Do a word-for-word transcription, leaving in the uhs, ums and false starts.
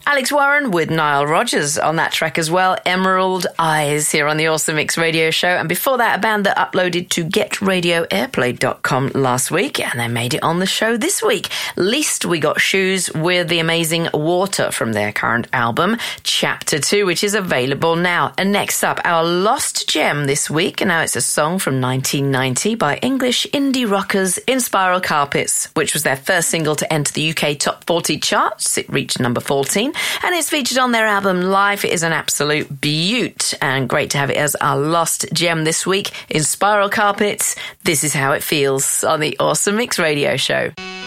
Alex Warren with Nile Rodgers on that track as well. Emerald Eyes here on the Awesome Mix Radio Show. And before that, a band that uploaded to get radio airplay dot com last week, and they made it on the show this week. Least We Got Shoes with the amazing Water from their current album, Chapter two, which is available now. And next up, our lost gem this week. And now it's a song from nineteen ninety by English indie rockers In Spiral Carpets, which was their first single to enter the U K Top forty charts. It reached number fourteen. And it's featured on their album Life. It is an absolute beaut, and great to have it as our lost gem this week. In Spiral Carpets, This Is How It Feels on the Awesome Mix Radio Show.